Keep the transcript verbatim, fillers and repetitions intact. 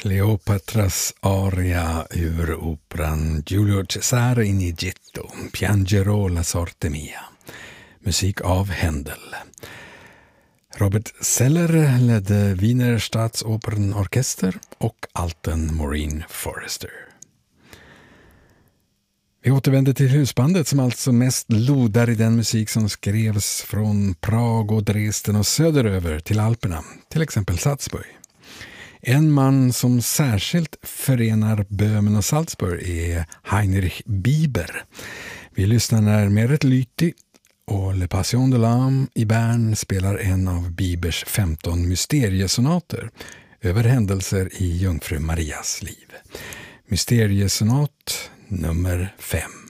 Kleopatras aria ur operan Giulio Cesare in Egitto, Piangerò la sorte mia. Musik av Händel. Robert Seller ledde Wiener Staatsopernorkester och alten Maureen Forrester. Vi återvänder till husbandet som alltså mest lodar i den musik som skrevs från Prag och Dresden och söderöver till Alperna, till exempel Salzburg. En man som särskilt förenar Böhmen och Salzburg är Heinrich Bieber. Vi lyssnar när Meret Lüthi och Le Passion de l'âme i Bern spelar en av Biebers femton mysteriesonater över händelser i Jungfru Marias liv. Mysteriesonat nummer fem.